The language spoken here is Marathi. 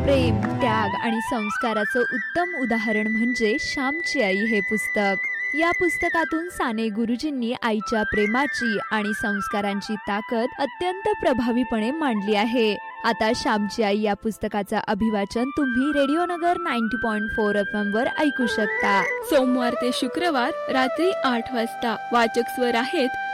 प्रेम, त्याग आणि संस्काराचं उत्तम उदाहरण म्हणजे श्यामची आई हे पुस्तक. या पुस्तकातून साने गुरुजींनी आईच्या प्रेमाची आणि संस्कारांची ताकद अत्यंत प्रभावीपणे मांडली आहे. आता श्यामची आई या पुस्तकाचं अभिवाचन तुम्ही रेडिओ नगर 90.4 FM वर ऐकू शकता. सोमवार ते शुक्रवार रात्री 8 वाजता. वाचक स्वर आहेत